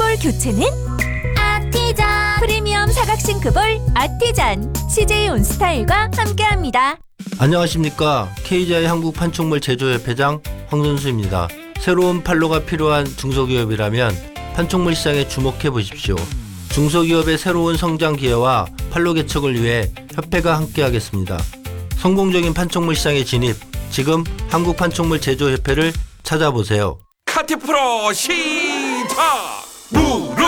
싱크볼 교체는 아티잔. 프리미엄 사각 싱크볼 아티잔. CJ 온스타일과 함께합니다. 안녕하십니까. KGI 한국 판촉물 제조협회장 황선수입니다. 새로운 판로가 필요한 중소기업이라면 판촉물 시장에 주목해 보십시오. 중소기업의 새로운 성장 기회와 판로 개척을 위해 협회가 함께하겠습니다. 성공적인 판촉물 시장에 진입, 지금 한국 판촉물 제조협회를 찾아보세요. 카티 프로 시작!